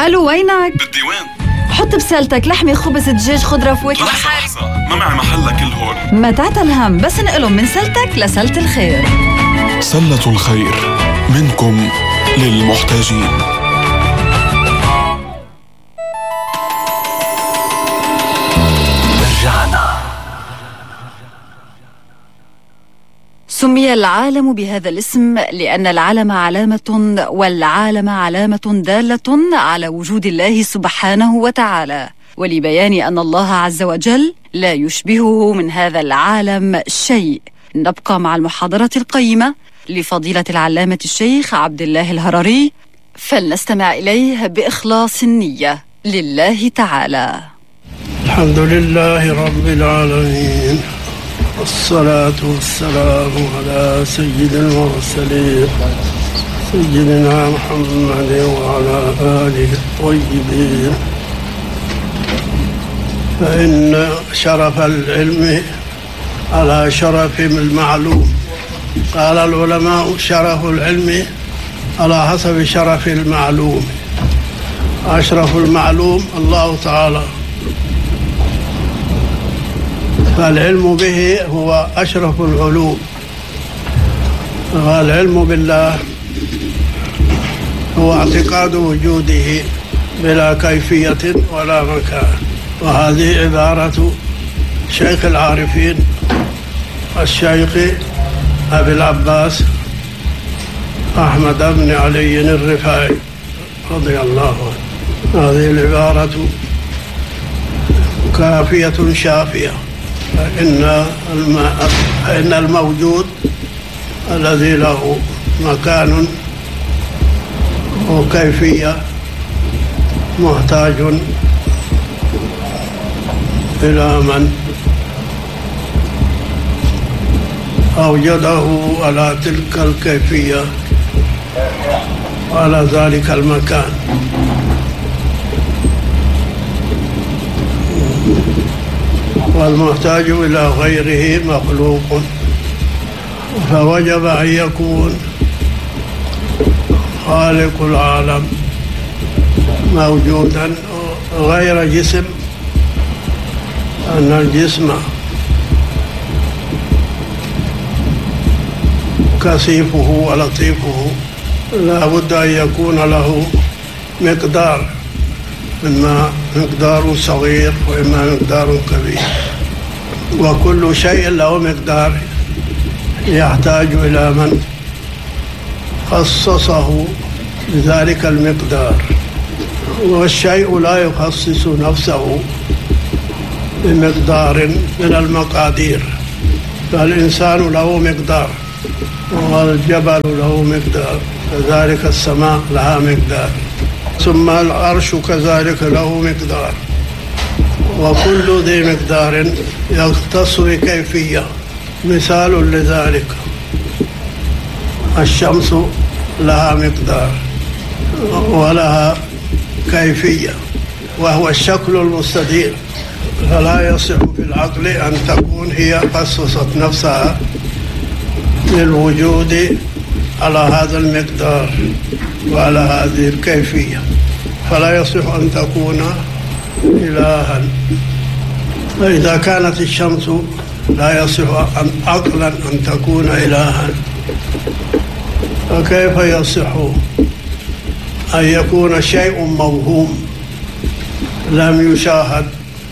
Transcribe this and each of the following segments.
الو وينك؟ بالديوان. حط بسالتك لحمة خبز دجاج خضرة فواكه. لحظة ما معي محل كل هون. ما تعتل هم، بس نقلهم من سلتك لسلة الخير. سلة الخير منكم للمحتاجين. رجعنا. سمي العالم بهذا الاسم لأن العالم علامة، والعالم علامة دالة على وجود الله سبحانه وتعالى، ولبيان أن الله عز وجل لا يشبهه من هذا العالم شيء. نبقى مع المحاضرة القيمة لفضيلة العلامة الشيخ عبد الله الهرري، فلنستمع إليه بإخلاص النية لله تعالى. الحمد لله رب العالمين، والصلاة والسلام على سيد المرسلين سيدنا محمد وعلى آله الطيبين. فإن شرف العلم على شرف المعلوم. قال العلماء شرف العلم على حسب شرف المعلوم. أشرف المعلوم الله تعالى، فالعلم به هو أشرف العلوم. والعلم بالله هو اعتقاد وجوده بلا كيفية ولا مكان. وهذه عبارة شيخ العارفين الشيخ أبي العباس أحمد بن علي الرفاعي رضي الله عنه. هذه العبارة كافية شافية. فإن الموجود الذي له مكان وكيفية محتاج إلى من أوجده على تلك الكيفية وعلى ذلك المكان. والمحتاج إلى غيره مخلوق، فوجب أن يكون خالق العالم موجودا غير جسم، أن الجسم كثيفه ولطيفه لا بد أن يكون له مقدار، إما مقدار صغير وإما مقدار كبير، وكل شيء له مقدار يحتاج إلى من خصصه بذلك المقدار. والشيء لا يخصص نفسه بمقدار من المقادير، فالإنسان له مقدار، والجبل له مقدار، كذلك السماء لها مقدار، ثم العرش كذلك له مقدار، وكل ذي مقدار يختص بكيفية. مثال لذلك الشمس لها مقدار ولها كيفية، وهو الشكل المستدير، فلا يصح في العقل أن تكون هي خصصت نفسها للوجود على هذا المقدار وعلى هذه الكيفية، فلا يصح أن تكون إلها. فإذا كانت الشمس لا يصح عقلا أن تكون إلها، فكيف يصح أن يكون شيء موهوم لم يشاهد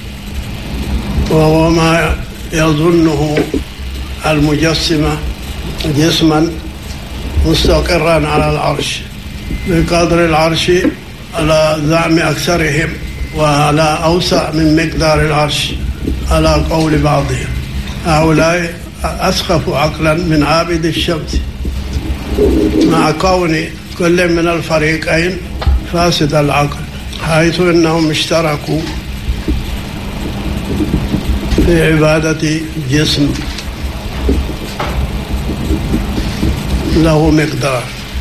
وهو ما يظنه المجسمة جسما مستقرا على العرش بقدر العرش على زعم أكثرهم، وعلى أوسع من مقدار العرش على قول بعضهم. هؤلاء أسخف عقلا من عابد الشمس، مع كون كل من الفريقين فاسد العقل، حيث أنهم اشتركوا في عبادة جسم له مقدار.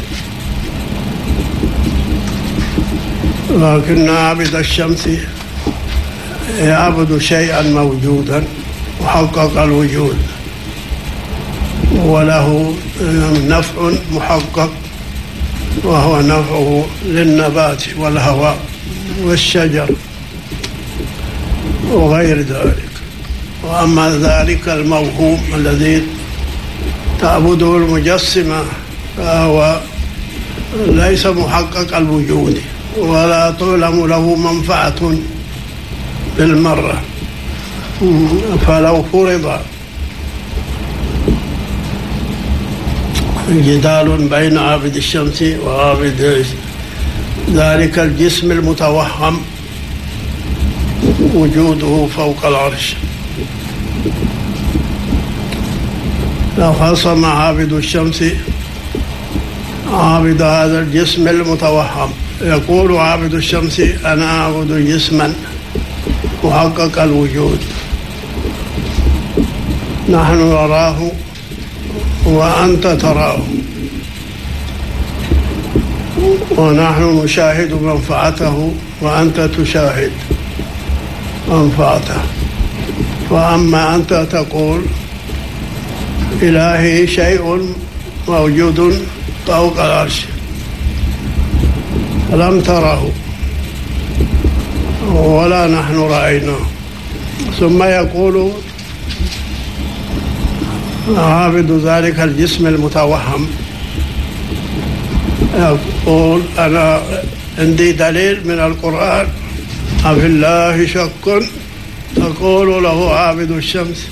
لكن عابد الشمس يعبد شيئا موجودا محقق الوجود، وله نفع محقق، وهو نفعه للنبات والهواء والشجر وغير ذلك. وأما ذلك الموهوم الذي تعبده المجسمة فهو ليس محقق الوجود ولا تعلم له منفعة بالمرة. فلو فرض جدال بين عابد الشمس وعابد ذلك الجسم المتوهم وجوده فوق العرش، لو خاصم عابد الشمس عابد هذا الجسم المتوهم، يقول عابد الشمس أنا أعبد جسما محقق الوجود، نحن نراه وأنت تراه، ونحن نشاهد منفعته وأنت تشاهد منفعته. وأما أنت تقول إلهي شيء موجود فوق العرش لم تره ولا نحن رأيناه. ثم يقول عابد ذلك الجسم المتوهم، يقول أنا عندي دليل من القرآن أفي الله شك، تقول له عابد الشمس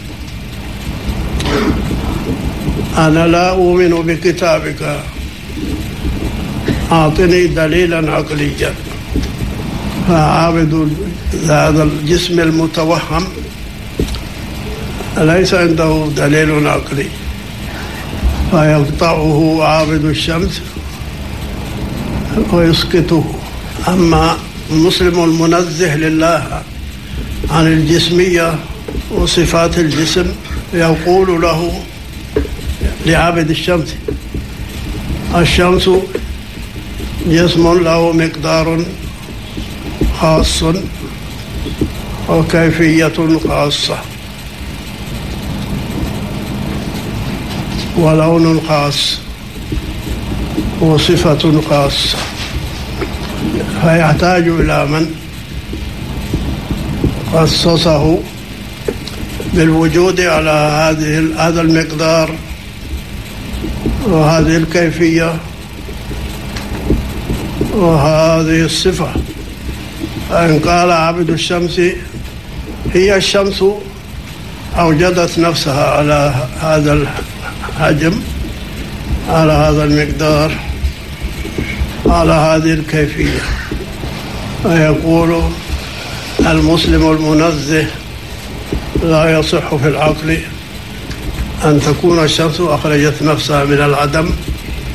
أنا لا أؤمن بكتابك، أعطني دليلا عقليا. فعابد هذا الجسم المتوهم ليس عنده دليل عقلي فيقطعه عابد الشمس ويسقطه. أما المسلم المنزه لله عن الجسمية وصفات الجسم يقول له لعابد الشمس الشمس جسم له مقدار خاص وكيفية خاصة ولون خاص وصفة خاصة، فيحتاج إلى من خصصه بالوجود على هذا المقدار وهذه الكيفية وهذه الصفة. فإن قال عبد الشمس هي الشمس أوجدت نفسها على هذا الحجم، على هذا المقدار، على هذه الكيفية، فيقول المسلم المنزه لا يصح في العقل أن تكون الشمس أخرجت نفسها من العدم